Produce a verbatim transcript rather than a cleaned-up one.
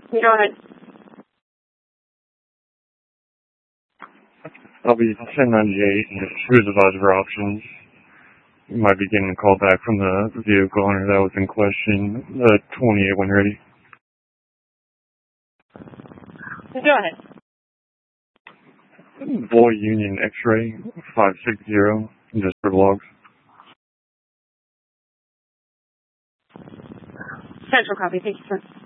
Go ahead. I'll be ten ninety-eight and who's advised for options. You might be getting a call back from the vehicle owner that was in question, the twenty-eight when ready. Go ahead. Boy Union X-ray five six zero, just for logs. Central copy. Thank you, sir.